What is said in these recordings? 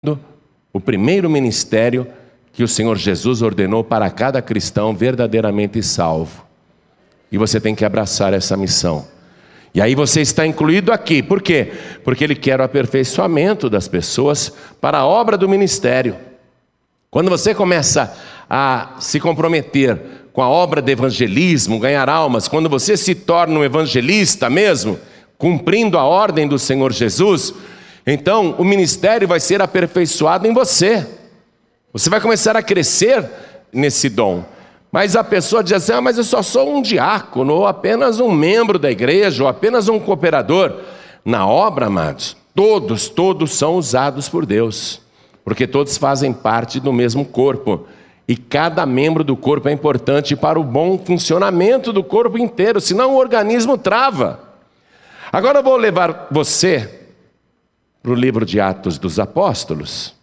o primeiro ministério que o Senhor Jesus ordenou para cada cristão verdadeiramente salvo. E você tem que abraçar essa missão. E aí você está incluído aqui. Por quê? Porque Ele quer o aperfeiçoamento das pessoas para a obra do ministério. Quando você começa a se comprometer com a obra de evangelismo, ganhar almas, quando você se torna um evangelista mesmo, cumprindo a ordem do Senhor Jesus, então o ministério vai ser aperfeiçoado em você. Você vai começar a crescer nesse dom. Mas a pessoa diz assim: mas eu só sou um diácono, ou apenas um membro da igreja, ou apenas um cooperador. Na obra, amados, todos são usados por Deus, porque todos fazem parte do mesmo corpo. E cada membro do corpo é importante para o bom funcionamento do corpo inteiro, senão o organismo trava. Agora eu vou levar você para o livro de Atos dos Apóstolos,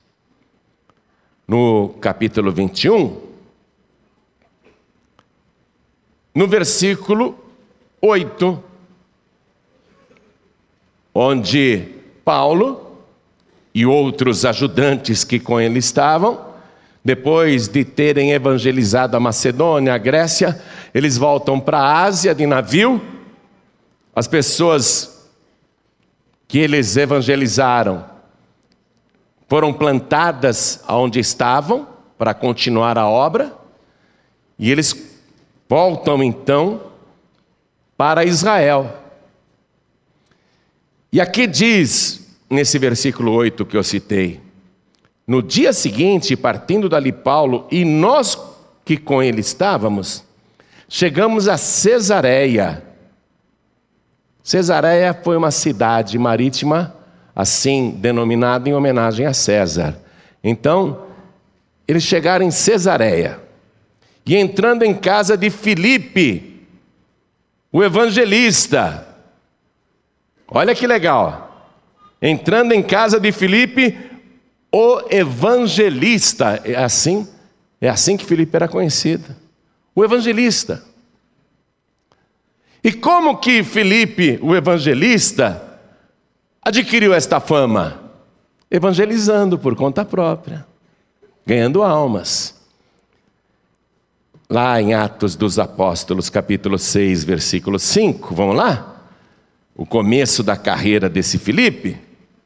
no capítulo 21, no versículo 8, onde Paulo e outros ajudantes que com ele estavam, depois de terem evangelizado a Macedônia, a Grécia, eles voltam para a Ásia de navio. As pessoas que eles evangelizaram foram plantadas onde estavam para continuar a obra, e eles voltam então para Israel. E aqui diz, nesse versículo 8 que eu citei: no dia seguinte, partindo dali Paulo e nós que com ele estávamos, chegamos a Cesareia. Cesareia foi uma cidade marítima, assim denominada em homenagem a César. Então, eles chegaram em Cesareia. E entrando em casa de Filipe, o evangelista. Olha que legal. Entrando em casa de Filipe, o evangelista. É assim que Filipe era conhecido. O evangelista. E como que Filipe, o evangelista, adquiriu esta fama? Evangelizando por conta própria, ganhando almas. Lá em Atos dos Apóstolos, capítulo 6, versículo 5, vamos lá? O começo da carreira desse Filipe.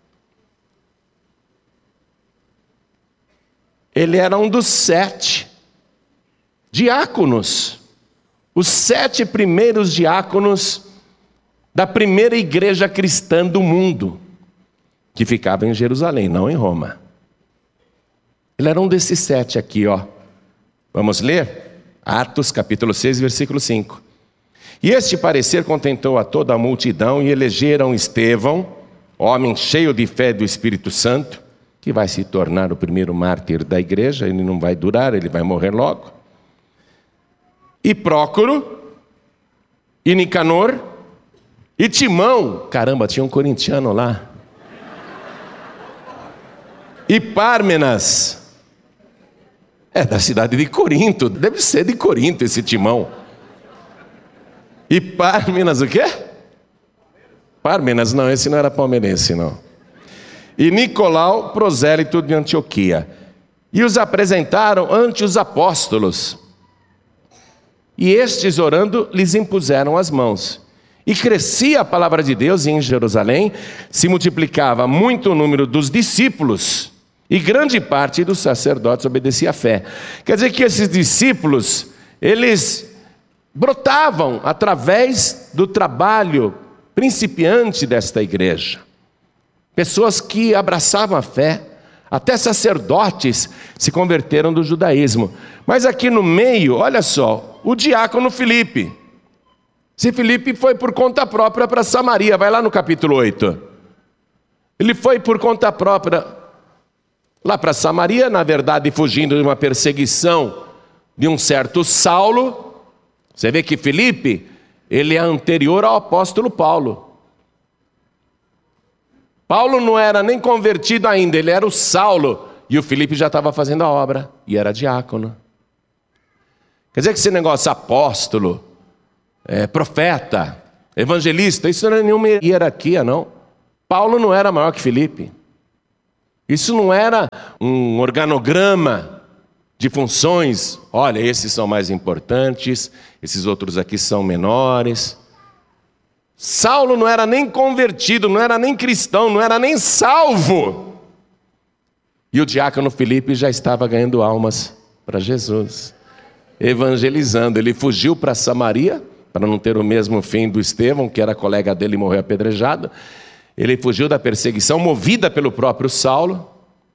Ele era um dos 7 diáconos. Os 7 primeiros diáconos da primeira igreja cristã do mundo, que ficava em Jerusalém, não em Roma. Ele era um desses 7 aqui, ó. Vamos ler? Atos capítulo 6, versículo 5. E este parecer contentou a toda a multidão, e elegeram Estevão, homem cheio de fé do Espírito Santo, que vai se tornar o primeiro mártir da igreja. Ele não vai durar, ele vai morrer logo. E Prócoro, e Nicanor, e Timão. Caramba, tinha um corintiano lá. E Pármenas. É da cidade de Corinto, deve ser de Corinto esse Timão. E Pármenas o quê? Pármenas, não, esse não era palmeirense, não. E Nicolau, prosélito de Antioquia. E os apresentaram ante os apóstolos. E estes, orando, lhes impuseram as mãos. E crescia a palavra de Deus, e em Jerusalém se multiplicava muito o número dos discípulos, e grande parte dos sacerdotes obedecia à fé. Quer dizer que esses discípulos, eles brotavam através do trabalho principiante desta igreja. Pessoas que abraçavam a fé, até sacerdotes se converteram do judaísmo. Mas aqui no meio, olha só, o diácono Filipe. Se Filipe foi por conta própria para Samaria, vai lá no capítulo 8. Ele foi por conta própria lá para Samaria, na verdade fugindo de uma perseguição de um certo Saulo. Você vê que Filipe, ele é anterior ao apóstolo Paulo. Paulo não era nem convertido ainda, ele era o Saulo. E o Filipe já estava fazendo a obra, e era diácono. Quer dizer que esse negócio apóstolo, profeta, evangelista, isso não é nenhuma hierarquia, não. Paulo não era maior que Filipe. Isso não era um organograma de funções. Olha, esses são mais importantes, esses outros aqui são menores. Saulo não era nem convertido, não era nem cristão, não era nem salvo. E o diácono Filipe já estava ganhando almas para Jesus, evangelizando. Ele fugiu para Samaria, para não ter o mesmo fim do Estevão, que era colega dele e morreu apedrejado. Ele fugiu da perseguição, movida pelo próprio Saulo.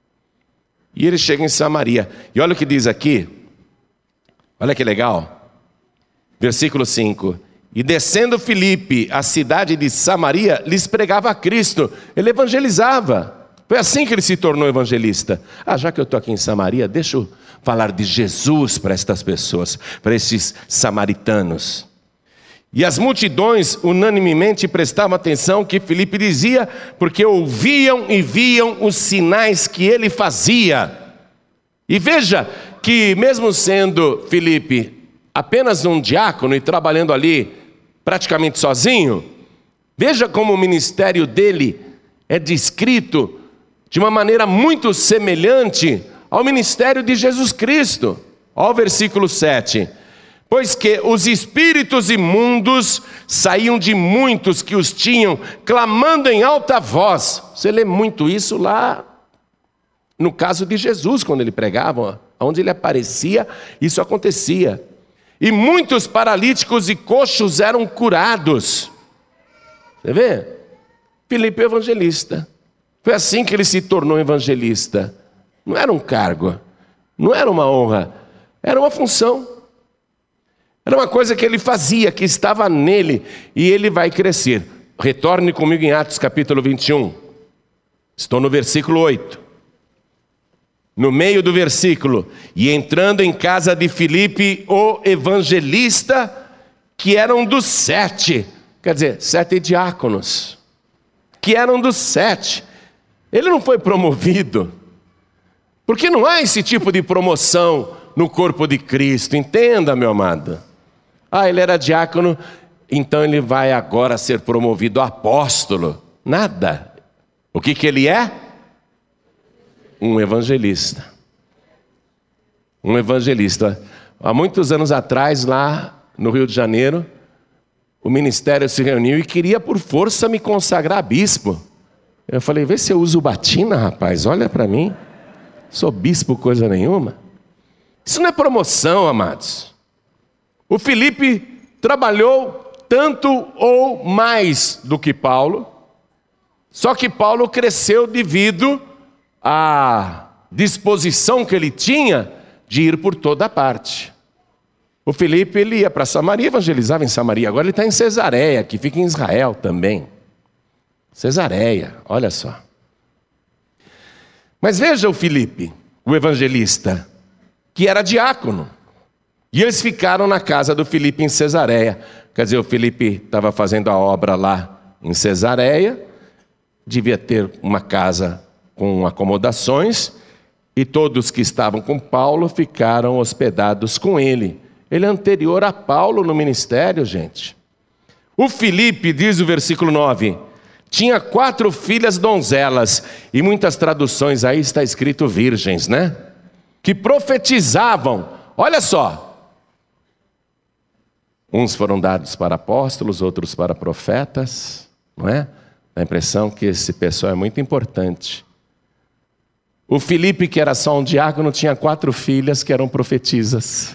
E ele chega em Samaria. E olha o que diz aqui. Olha que legal. Versículo 5. E descendo Filipe, a cidade de Samaria, lhes pregava a Cristo. Ele evangelizava. Foi assim que ele se tornou evangelista. Já que eu estou aqui em Samaria, deixa eu falar de Jesus para estas pessoas, para esses samaritanos. E as multidões unanimemente prestavam atenção ao que Filipe dizia, porque ouviam e viam os sinais que ele fazia. E veja que mesmo sendo Filipe apenas um diácono e trabalhando ali praticamente sozinho, veja como o ministério dele é descrito de uma maneira muito semelhante ao ministério de Jesus Cristo. Olha o versículo 7. Pois que os espíritos imundos saíam de muitos que os tinham, clamando em alta voz. Você lê muito isso lá no caso de Jesus, quando ele pregava, onde ele aparecia, isso acontecia. E muitos paralíticos e coxos eram curados. Você vê? Filipe evangelista. Foi assim que ele se tornou evangelista. Não era um cargo, não era uma honra, era uma função. Era uma coisa que ele fazia, que estava nele, e ele vai crescer. Retorne comigo em Atos capítulo 21. Estou no versículo 8. No meio do versículo. E entrando em casa de Filipe, o evangelista, que eram dos 7. Quer dizer, 7 diáconos. Que eram dos 7. Ele não foi promovido. Porque não há esse tipo de promoção no corpo de Cristo. Entenda, meu amado. Ele era diácono, então ele vai agora ser promovido a apóstolo. Nada. O que ele é? Um evangelista. Um evangelista. Há muitos anos atrás, lá no Rio de Janeiro, o ministério se reuniu e queria por força me consagrar a bispo. Eu falei, vê se eu uso batina, rapaz, olha para mim. Sou bispo coisa nenhuma. Isso não é promoção, amados. O Filipe trabalhou tanto ou mais do que Paulo, só que Paulo cresceu devido à disposição que ele tinha de ir por toda parte. O Filipe, ele ia para Samaria, evangelizava em Samaria. Agora ele está em Cesareia, que fica em Israel também. Cesareia, olha só. Mas veja o Filipe, o evangelista, que era diácono. E eles ficaram na casa do Filipe em Cesareia. Quer dizer, o Filipe estava fazendo a obra lá em Cesareia, devia ter uma casa com acomodações, e todos que estavam com Paulo ficaram hospedados com ele. Ele é anterior a Paulo no ministério, gente. O Filipe, diz o versículo 9, tinha 4 filhas donzelas, e muitas traduções aí está escrito virgens, né? Que profetizavam, olha só. Uns foram dados para apóstolos, outros para profetas, não é? Dá a impressão que esse pessoal é muito importante. O Filipe, que era só um diácono, tinha 4 filhas que eram profetisas.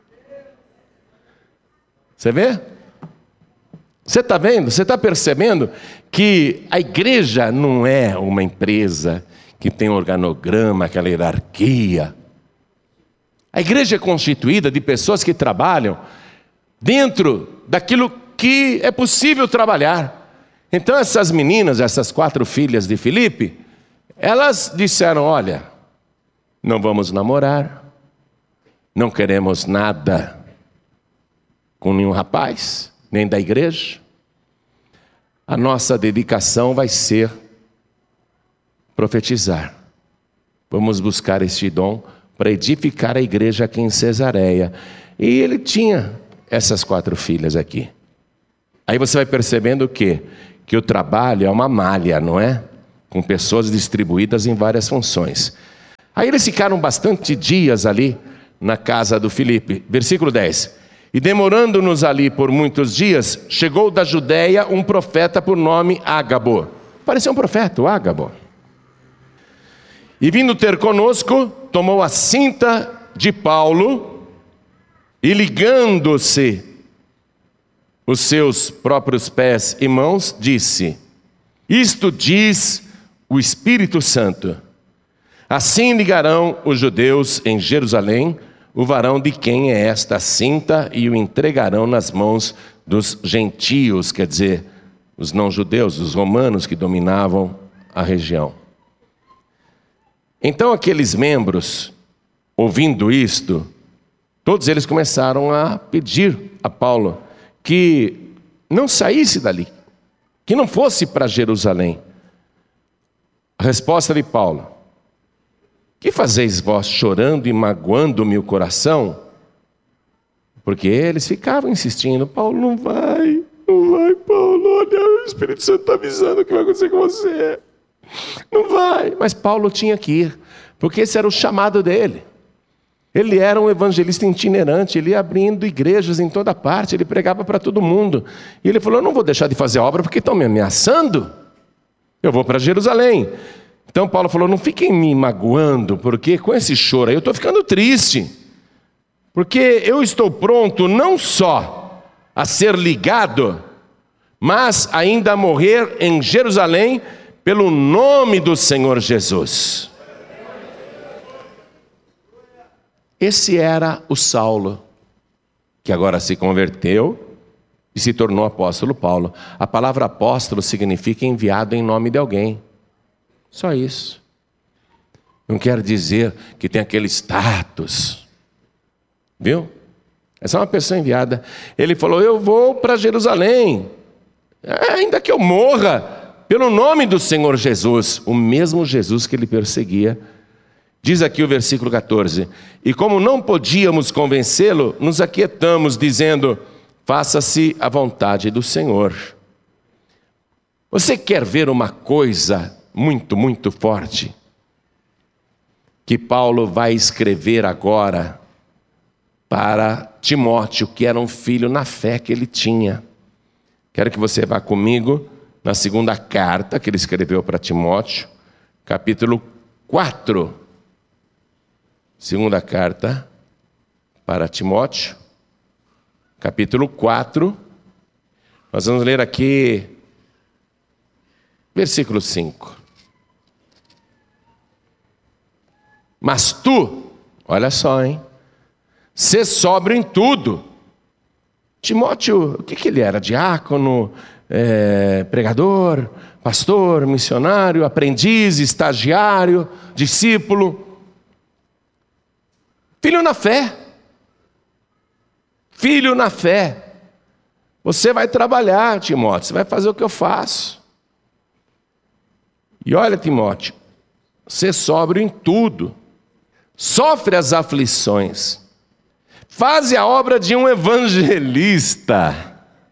Você vê? Você está vendo? Você está percebendo que a igreja não é uma empresa que tem um organograma, aquela hierarquia. A igreja é constituída de pessoas que trabalham dentro daquilo que é possível trabalhar. Então essas meninas, essas 4 filhas de Filipe, elas disseram, olha, não vamos namorar, não queremos nada com nenhum rapaz, nem da igreja. A nossa dedicação vai ser profetizar. Vamos buscar este dom para edificar a igreja aqui em Cesareia. E ele tinha essas 4 filhas aqui. Aí você vai percebendo o quê? Que o trabalho é uma malha, não é? com pessoas distribuídas em várias funções. Aí eles ficaram bastante dias ali na casa do Filipe. Versículo 10. E demorando-nos ali por muitos dias, chegou da Judéia um profeta por nome Ágabo. Parecia um profeta, o Ágabo. E vindo ter conosco, tomou a cinta de Paulo e ligando-se os seus próprios pés e mãos, disse: isto diz o Espírito Santo. Assim ligarão os judeus em Jerusalém o varão de quem é esta cinta e o entregarão nas mãos dos gentios, quer dizer, os não-judeus, os romanos que dominavam a região. Então aqueles membros, ouvindo isto, todos eles começaram a pedir a Paulo que não saísse dali, que não fosse para Jerusalém. A resposta de Paulo: que fazeis vós chorando e magoando-me o coração? Porque eles ficavam insistindo: Paulo, não vai, Paulo, olha, o Espírito Santo está avisando o que vai acontecer com você. Não vai. Mas Paulo tinha que ir, porque esse era o chamado dele. Ele era um evangelista itinerante, ele ia abrindo igrejas em toda parte, ele pregava para todo mundo. E ele falou: eu não vou deixar de fazer a obra porque estão me ameaçando. Eu vou para Jerusalém. Então Paulo falou: não fiquem me magoando, porque com esse choro aí eu estou ficando triste. Porque eu estou pronto não só a ser ligado, mas ainda a morrer em Jerusalém pelo nome do Senhor Jesus. Esse era o Saulo, que agora se converteu e se tornou apóstolo Paulo. A palavra apóstolo significa enviado em nome de alguém. Só isso. Não quer dizer que tem aquele status. Viu? É só uma pessoa enviada. Ele falou: eu vou para Jerusalém, ainda que eu morra, pelo nome do Senhor Jesus. O mesmo Jesus que ele perseguia. Diz aqui o versículo 14: e como não podíamos convencê-lo, nos aquietamos, dizendo: faça-se a vontade do Senhor. Você quer ver uma coisa muito, muito forte que Paulo vai escrever agora para Timóteo, que era um filho na fé que ele tinha? Quero que você vá comigo na segunda carta que ele escreveu para Timóteo, capítulo 4. Segunda carta para Timóteo, capítulo 4. Nós vamos ler aqui versículo 5. Mas tu, olha só, hein? Sê sóbrio em tudo. Timóteo, o que ele era? Diácono, pregador, pastor, missionário, aprendiz, estagiário, discípulo. Filho na fé. Filho na fé. Você vai trabalhar, Timóteo, você vai fazer o que eu faço. E olha, Timóteo, ser sóbrio em tudo, sofre as aflições, faz a obra de um evangelista.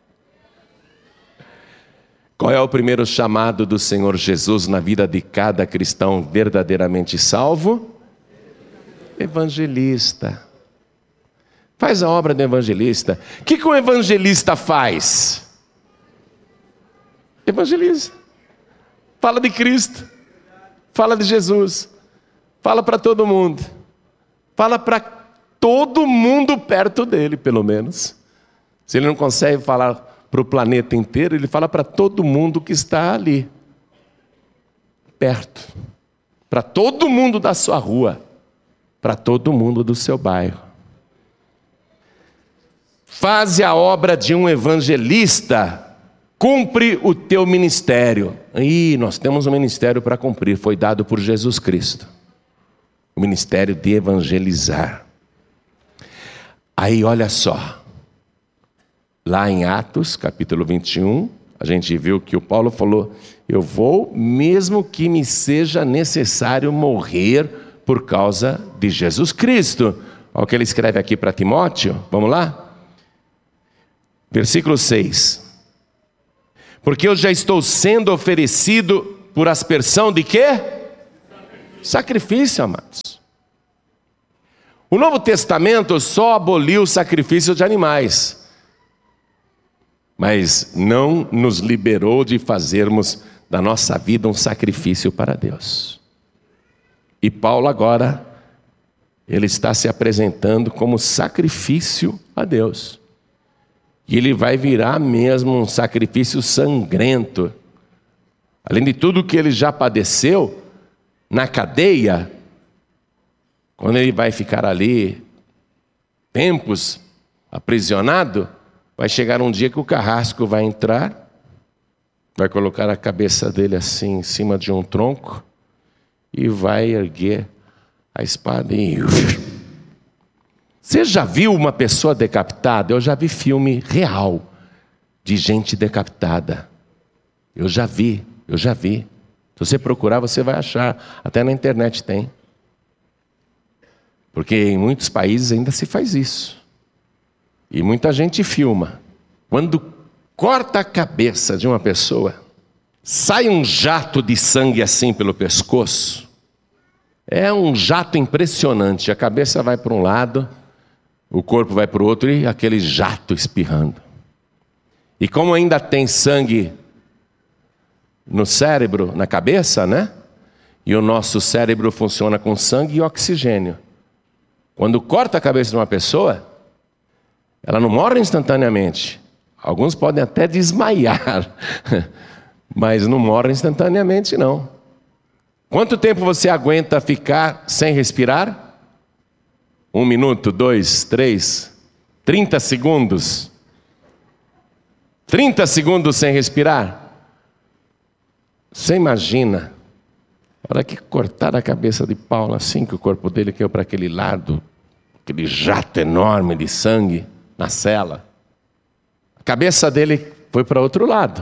Qual é o primeiro chamado do Senhor Jesus na vida de cada cristão verdadeiramente salvo? Evangelista. Faz a obra do evangelista. O que o evangelista faz? Evangeliza. Fala de Cristo. Fala de Jesus. Fala para todo mundo. Fala para todo mundo perto dele, pelo menos. Se ele não consegue falar para o planeta inteiro, ele fala para todo mundo que está ali. Perto. Para todo mundo da sua rua. Para todo mundo do seu bairro. Faze a obra de um evangelista. Cumpre o teu ministério. E nós temos um ministério para cumprir. Foi dado por Jesus Cristo. O ministério de evangelizar. Aí olha só. Lá em Atos, capítulo 21, a gente viu que o Paulo falou: eu vou, mesmo que me seja necessário morrer por causa de Jesus Cristo. Olha o que ele escreve aqui para Timóteo. Vamos lá? Versículo 6. Porque eu já estou sendo oferecido por aspersão de quê? Sacrifício, amados. O Novo Testamento só aboliu o sacrifício de animais, mas não nos liberou de fazermos da nossa vida um sacrifício para Deus. E Paulo agora, ele está se apresentando como sacrifício a Deus. E ele vai virar mesmo um sacrifício sangrento. Além de tudo que ele já padeceu na cadeia, quando ele vai ficar ali tempos aprisionado, vai chegar um dia que o carrasco vai entrar, vai colocar a cabeça dele assim em cima de um tronco e vai erguer a espada e... Você já viu uma pessoa decapitada? Eu já vi filme real de gente decapitada. Eu já vi. Se você procurar, você vai achar. Até na internet tem. Porque em muitos países ainda se faz isso. E muita gente filma. Quando corta a cabeça de uma pessoa, sai um jato de sangue assim pelo pescoço. É um jato impressionante. A cabeça vai para um lado, o corpo vai para o outro e aquele jato espirrando. E como ainda tem sangue no cérebro, na cabeça, né? E o nosso cérebro funciona com sangue e oxigênio. Quando corta a cabeça de uma pessoa, ela não morre instantaneamente. Alguns podem até desmaiar, mas não morre instantaneamente, não. Quanto tempo você aguenta ficar sem respirar? 1 minuto, 2, 3, 30 segundos. 30 segundos sem respirar? Você imagina, a hora que cortaram a cabeça de Paulo, assim que o corpo dele caiu para aquele lado, aquele jato enorme de sangue na cela. A cabeça dele foi para outro lado.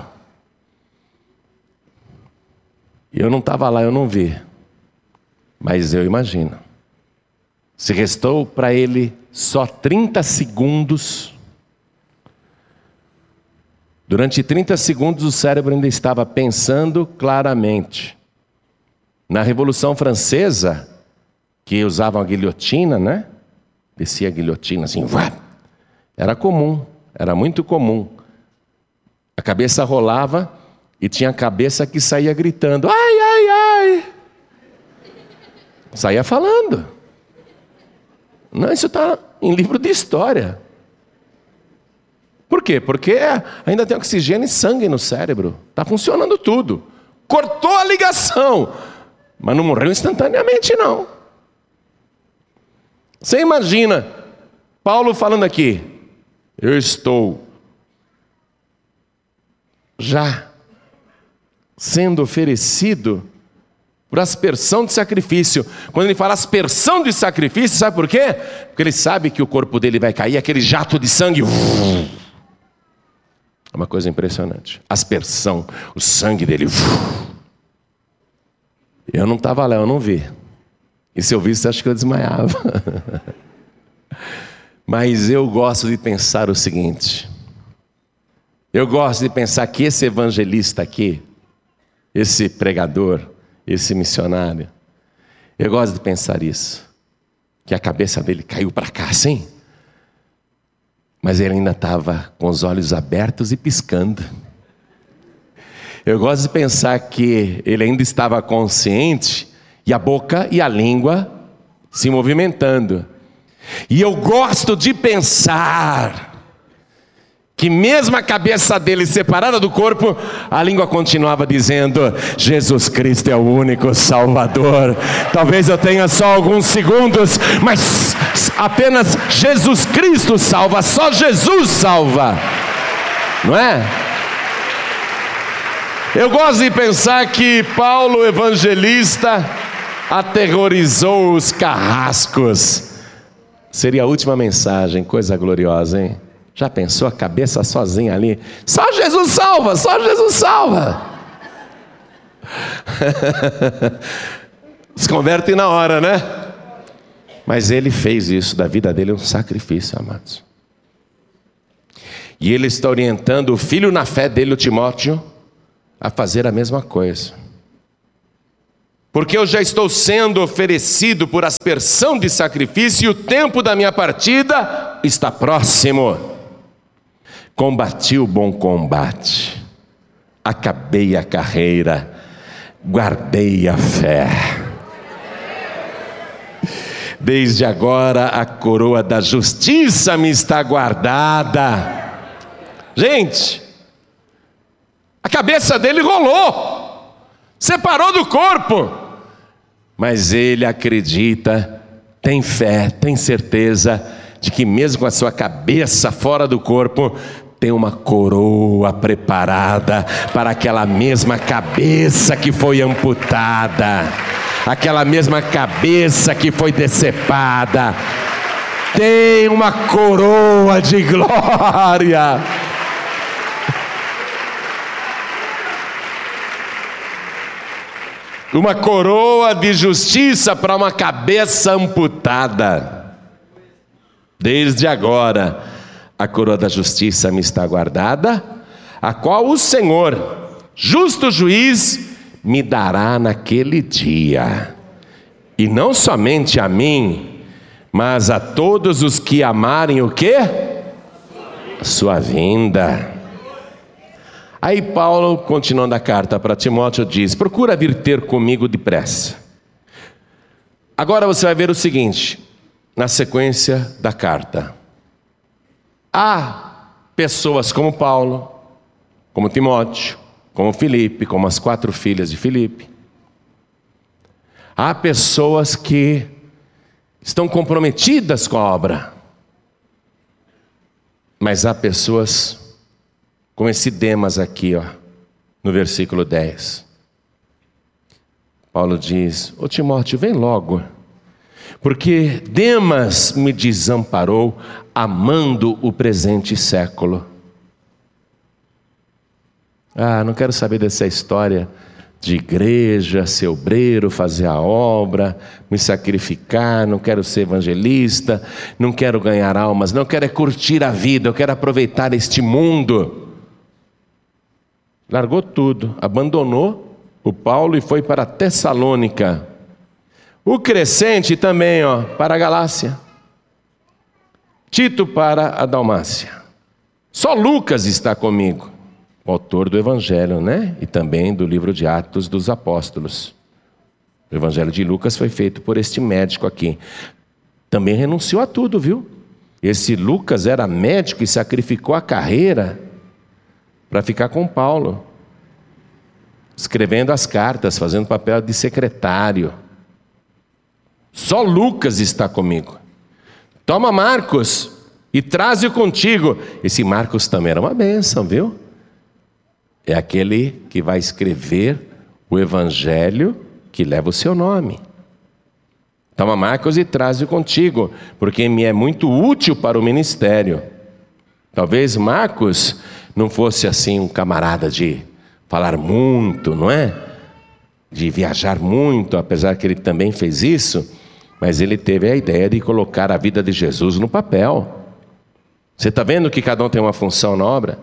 E eu não estava lá, eu não vi. Mas eu imagino. Se restou para ele só 30 segundos. Durante 30 segundos o cérebro ainda estava pensando claramente. Na Revolução Francesa, que usavam a guilhotina, né? Descia a guilhotina assim, era comum, era muito comum. A cabeça rolava e tinha a cabeça que saía gritando, ai, ai, ai. Saía falando. Não, isso está em livro de história. Por quê? Porque ainda tem oxigênio e sangue no cérebro. Está funcionando tudo. Cortou a ligação. Mas não morreu instantaneamente, não. Você imagina Paulo falando aqui, eu estou já sendo oferecido por aspersão de sacrifício. Quando ele fala aspersão de sacrifício, sabe por quê? Porque ele sabe que o corpo dele vai cair, aquele jato de sangue. É uma coisa impressionante. Aspersão, o sangue dele. Eu não estava lá, eu não vi. E se eu visse, acho que eu desmaiava. Mas eu gosto de pensar o seguinte. Eu gosto de pensar que esse evangelista aqui, esse pregador, esse missionário, eu gosto de pensar isso. Que a cabeça dele caiu para cá, assim. Mas ele ainda estava com os olhos abertos e piscando. Eu gosto de pensar que ele ainda estava consciente e a boca e a língua se movimentando. E eu gosto de pensar que mesmo a cabeça dele separada do corpo, a língua continuava dizendo, Jesus Cristo é o único Salvador. Talvez eu tenha só alguns segundos, mas apenas Jesus Cristo salva, só Jesus salva. Não é? Eu gosto de pensar que Paulo, evangelista, aterrorizou os carrascos. Seria a última mensagem, coisa gloriosa, hein? Já pensou a cabeça sozinha ali? Só Jesus salva, só Jesus salva. Se converte na hora, né? Mas ele fez isso, da vida dele um sacrifício, amados. E ele está orientando o filho na fé dele, o Timóteo, a fazer a mesma coisa. porque eu já estou sendo oferecido por aspersão de sacrifício e o tempo da minha partida está próximo. Combati o bom combate, acabei a carreira, guardei a fé. Desde agora a coroa da justiça me está guardada. Gente, a cabeça dele rolou, separou do corpo, mas ele acredita, tem fé, tem certeza de que mesmo com a sua cabeça fora do corpo, tem uma coroa preparada para aquela mesma cabeça que foi amputada, aquela mesma cabeça que foi decepada. Tem uma coroa de glória. Uma coroa de justiça para uma cabeça amputada. Desde agora, a coroa da justiça me está guardada, a qual o Senhor, justo juiz, me dará naquele dia. E não somente a mim, mas a todos os que amarem o quê? Sua vinda. Aí Paulo, continuando a carta para Timóteo, diz: procura vir ter comigo depressa. Agora você vai ver o seguinte, na sequência da carta. Há pessoas como Paulo, como Timóteo, como Filipe, como as 4 filhas de Filipe. Há pessoas que estão comprometidas com a obra. Mas há pessoas com esse Demas aqui, no versículo 10. Paulo diz: ô Timóteo, vem logo, porque Demas me desamparou, amando o presente século. Não quero saber dessa história de igreja, ser obreiro, fazer a obra, me sacrificar, não quero ser evangelista, não quero ganhar almas, não quero curtir a vida, eu quero aproveitar este mundo. Largou tudo, abandonou o Paulo e foi para Tessalônica. O Crescente também, para a Galácia. Tito para a Dalmácia. Só Lucas está comigo, o autor do Evangelho, né? E também do livro de Atos dos Apóstolos. O Evangelho de Lucas foi feito por este médico aqui. Também renunciou a tudo, viu? Esse Lucas era médico e sacrificou a carreira para ficar com Paulo, escrevendo as cartas, fazendo papel de secretário. Só Lucas está comigo. Toma Marcos e traze-o contigo. Esse Marcos também era uma bênção, viu? É aquele que vai escrever o evangelho que leva o seu nome. Toma Marcos e traze-o contigo, porque me é muito útil para o ministério. Talvez Marcos não fosse assim um camarada de falar muito, não é? De viajar muito, apesar que ele também fez isso, mas ele teve a ideia de colocar a vida de Jesus no papel. Você está vendo que cada um tem uma função na obra?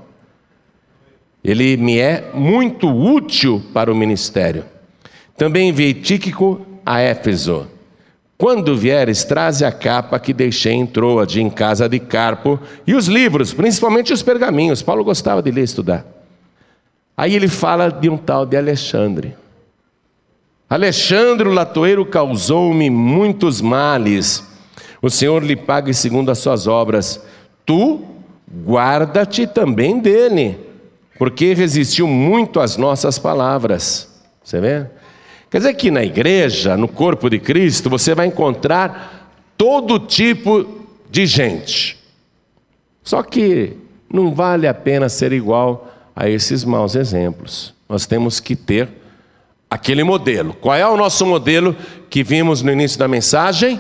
Ele me é muito útil para o ministério. Também enviei Tíquico a Éfeso. Quando vieres, traze a capa que deixei em Troade, em casa de Carpo, e os livros, principalmente os pergaminhos. Paulo gostava de ler e estudar. Aí ele fala de um tal de Alexandre. Alexandre o latoeiro causou-me muitos males. O Senhor lhe pague segundo as suas obras. Tu guarda-te também dele, porque resistiu muito às nossas palavras. Você vê? Quer dizer que na igreja, no corpo de Cristo, você vai encontrar todo tipo de gente. Só que não vale a pena ser igual a esses maus exemplos. Nós temos que ter aquele modelo. Qual é o nosso modelo que vimos no início da mensagem?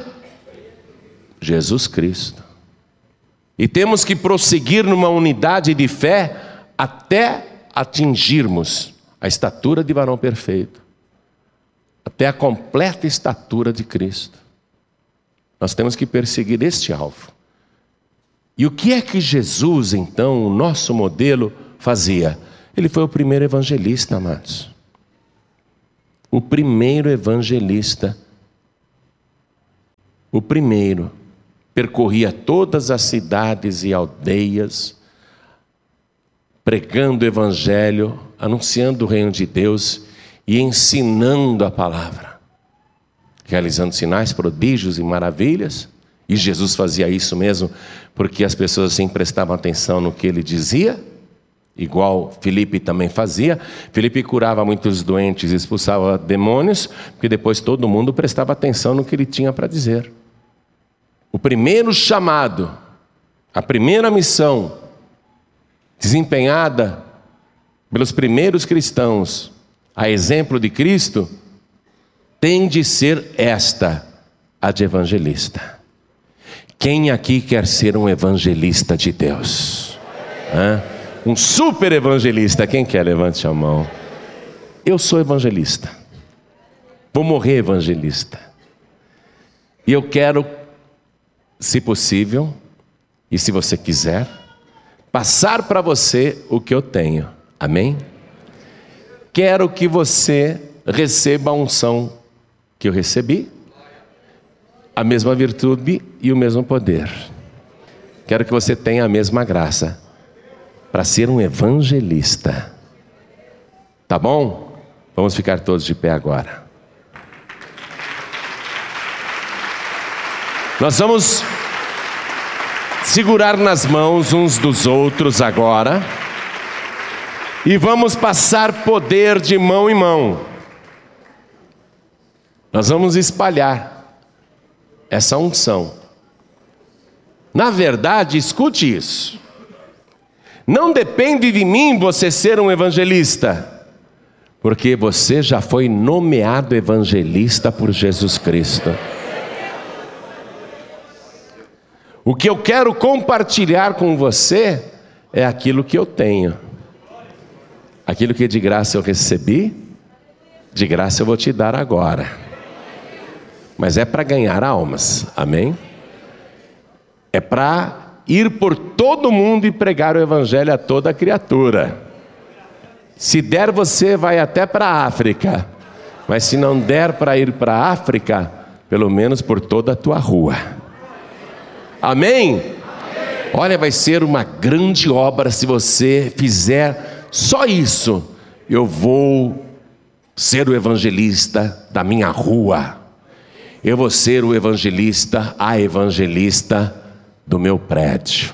Jesus Cristo. E temos que prosseguir numa unidade de fé até atingirmos a estatura de varão perfeito, até a completa estatura de Cristo. Nós temos que perseguir este alvo. E o que é que Jesus, então, o nosso modelo, fazia? Ele foi o primeiro evangelista, amados. O primeiro evangelista. O primeiro. Percorria todas as cidades e aldeias, pregando o evangelho, anunciando o reino de Deus e ensinando a palavra. Realizando sinais, prodígios e maravilhas. E Jesus fazia isso mesmo, porque as pessoas assim prestavam atenção no que ele dizia, igual Filipe também fazia. Filipe curava muitos doentes, expulsava demônios, porque depois todo mundo prestava atenção no que ele tinha para dizer. O primeiro chamado, a primeira missão, desempenhada pelos primeiros cristãos, a exemplo de Cristo, tem de ser esta, a de evangelista. Quem aqui quer ser um evangelista de Deus? Um super evangelista? Quem quer? Levante a mão. Eu sou evangelista. Vou morrer evangelista. E eu quero, se possível, e se você quiser, passar para você o que eu tenho. Amém? Quero que você receba a unção que eu recebi, a mesma virtude e o mesmo poder. Quero que você tenha a mesma graça para ser um evangelista. Tá bom? Vamos ficar todos de pé agora. Nós vamos segurar nas mãos uns dos outros agora e vamos passar poder de mão em mão. Nós vamos espalhar essa unção. Na verdade, escute isso. Não depende de mim você ser um evangelista, porque você já foi nomeado evangelista por Jesus Cristo. O que eu quero compartilhar com você é aquilo que eu tenho. Aquilo que de graça eu recebi, de graça eu vou te dar agora. Mas é para ganhar almas, amém? É para ir por todo mundo e pregar o evangelho a toda criatura. Se der, você vai até para a África. Mas se não der para ir para a África, pelo menos por toda a tua rua. Amém? Olha, vai ser uma grande obra se você fizer só isso. Eu vou ser o evangelista da minha rua. Eu vou ser o evangelista, a evangelista do meu prédio.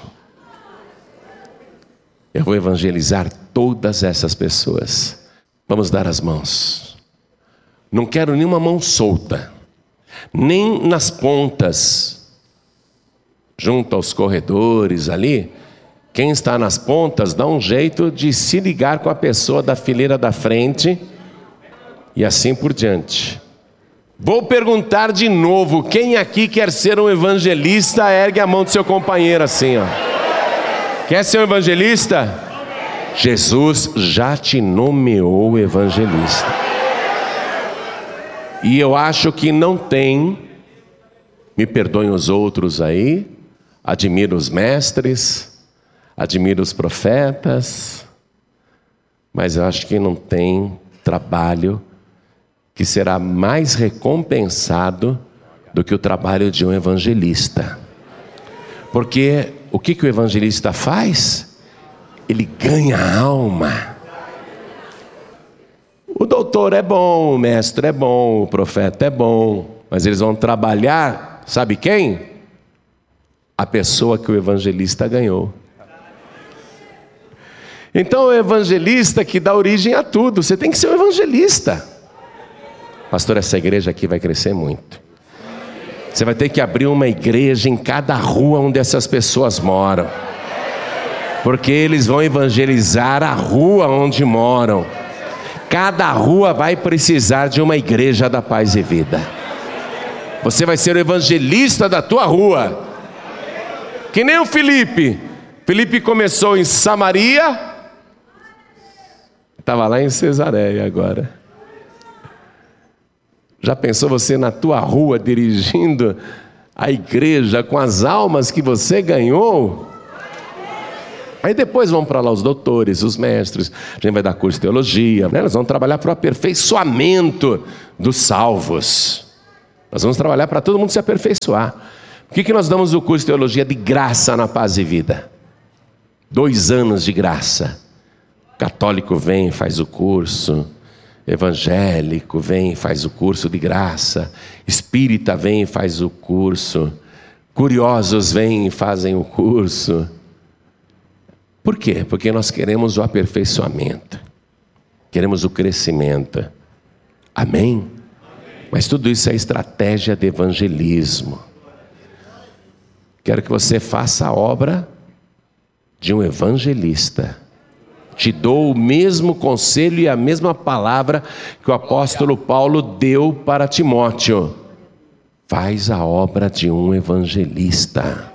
Eu vou evangelizar todas essas pessoas. Vamos dar as mãos. Não quero nenhuma mão solta, nem nas pontas, junto aos corredores ali. Quem está nas pontas, dá um jeito de se ligar com a pessoa da fileira da frente e assim por diante. Vou perguntar de novo, quem aqui quer ser um evangelista? Ergue a mão do seu companheiro assim, ó. Quer ser um evangelista? Jesus já te nomeou evangelista. E eu acho que não tem, me perdoem os outros aí, admiro os mestres, admiro os profetas, mas eu acho que não tem trabalho que será mais recompensado do que o trabalho de um evangelista. Porque o que o evangelista faz? Ele ganha a alma. O doutor é bom, o mestre é bom, o profeta é bom, mas eles vão trabalhar, sabe quem? A pessoa que o evangelista ganhou. Então o evangelista que dá origem a tudo, você tem que ser um evangelista. Pastor, essa igreja aqui vai crescer muito. Você vai ter que abrir uma igreja em cada rua onde essas pessoas moram, porque eles vão evangelizar a rua onde moram. Cada rua vai precisar de uma igreja da paz e vida. Você vai ser o evangelista da tua rua. Que nem o Filipe. Filipe começou em Samaria, estava lá em Cesareia agora. Já pensou você na tua rua dirigindo a igreja com as almas que você ganhou? Aí depois vão para lá os doutores, os mestres, a gente vai dar curso de teologia, né? Nós vamos trabalhar para o aperfeiçoamento dos salvos. Nós vamos trabalhar para todo mundo se aperfeiçoar. Por que nós damos o curso de teologia de graça na Paz e Vida? 2 anos de graça. Católico vem, faz o curso. Evangélico vem, faz o curso de graça. Espírita vem, faz o curso. Curiosos vêm e fazem o curso. Por quê? Porque nós queremos o aperfeiçoamento. Queremos o crescimento. Amém? Mas tudo isso é estratégia de evangelismo. Quero que você faça a obra de um evangelista. Te dou o mesmo conselho e a mesma palavra que o apóstolo Paulo deu para Timóteo. Faz a obra de um evangelista.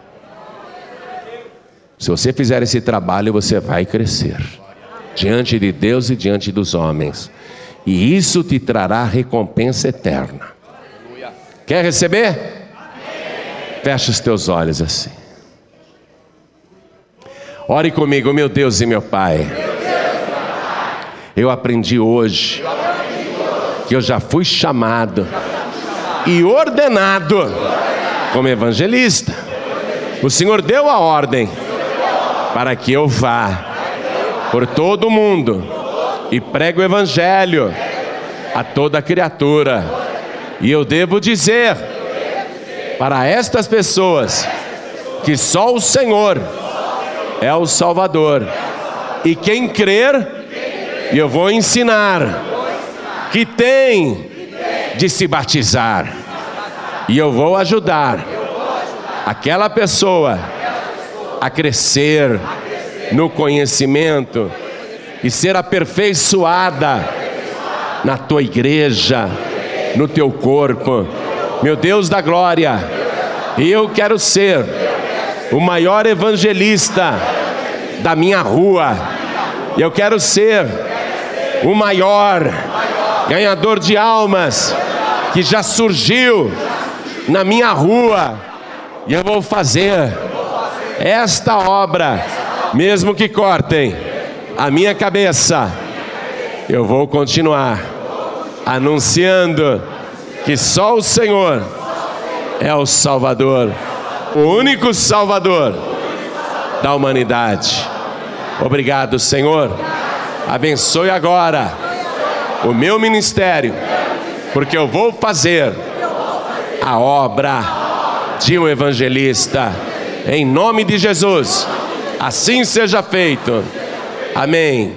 Se você fizer esse trabalho, você vai crescer diante de Deus e diante dos homens. E isso te trará recompensa eterna. Quer receber? Fecha os teus olhos assim. Ore comigo, meu Deus e meu Pai. Eu aprendi hoje que eu já fui chamado e ordenado como evangelista. O Senhor deu a ordem para que eu vá por todo o mundo e pregue o evangelho a toda criatura. E eu devo dizer para estas pessoas que só o Senhor é o Salvador. E quem crer, eu vou ensinar que tem de se batizar. E eu vou ajudar aquela pessoa a crescer no conhecimento e ser aperfeiçoada na tua igreja, no teu corpo. Meu Deus da glória, eu quero ser o maior evangelista da minha rua. Eu quero ser o maior ganhador de almas que já surgiu na minha rua. E eu vou fazer esta obra, mesmo que cortem a minha cabeça. Eu vou continuar anunciando que só o Senhor é o Salvador, o único Salvador da humanidade. Obrigado, Senhor. Abençoe agora o meu ministério, porque eu vou fazer a obra de um evangelista. Em nome de Jesus, assim seja feito. Amém.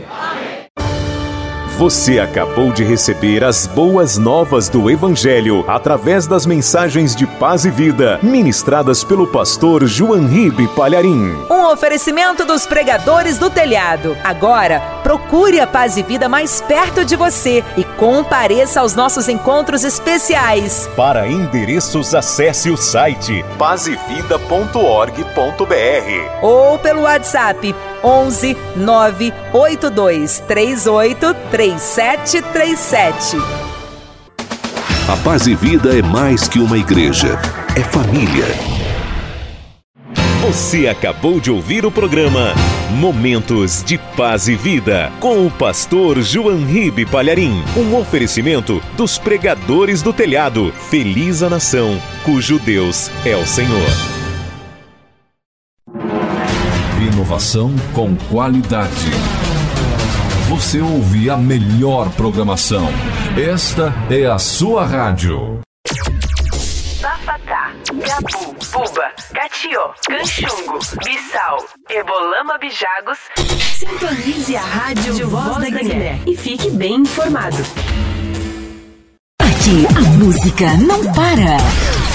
Você acabou de receber as boas novas do Evangelho através das mensagens de Paz e Vida, ministradas pelo pastor João Ribe Palharim. Um oferecimento dos pregadores do telhado. Agora, procure a Paz e Vida mais perto de você e compareça aos nossos encontros especiais. Para endereços, acesse o site pazevida.org.br ou pelo WhatsApp 11 982 38 3737. A Paz e Vida é mais que uma igreja, é família. Você acabou de ouvir o programa Momentos de Paz e Vida, com o pastor João Ribe Palharim. Um oferecimento dos pregadores do telhado. Feliz a nação cujo Deus é o Senhor. Inovação com qualidade. Você ouve a melhor programação. Esta é a sua rádio. Bafatá, Gabu, Buba, Catió, Canchungo, Bissau, Ebolama, Bijagos. Sintonize a rádio Voz da Guiné e fique bem informado. Aqui a música não para.